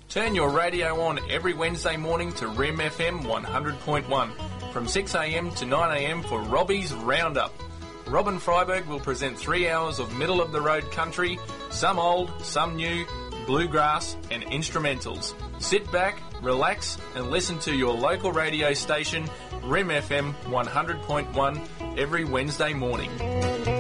Turn your radio on every Wednesday morning to RIM FM 100.1 from 6am to 9am for Robbie's Roundup. Robin Freiberg will present 3 hours of middle-of-the-road country, some old, some new, bluegrass and instrumentals. Sit back, relax and listen to your local radio station, RIM FM 100.1, every Wednesday morning.